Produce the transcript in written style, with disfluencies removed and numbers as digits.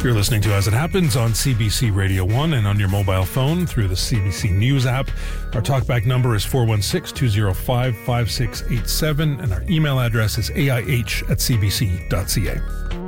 You're listening to As It Happens on CBC Radio 1 and on your mobile phone through the CBC News app. Our talkback number is 416-205-5687 and our email address is aih@cbc.ca.